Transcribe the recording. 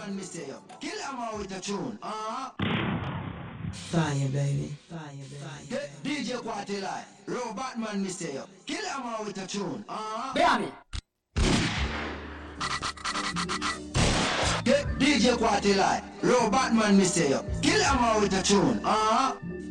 man, me say yo. Kill him out with a tune. Fire, baby. Fire, baby. DJ Quatili, Robot man, me say yo. Kill him out with a tune. Bam it. DJ Quatili, Robot man, me say yo. Kill him out with a tune.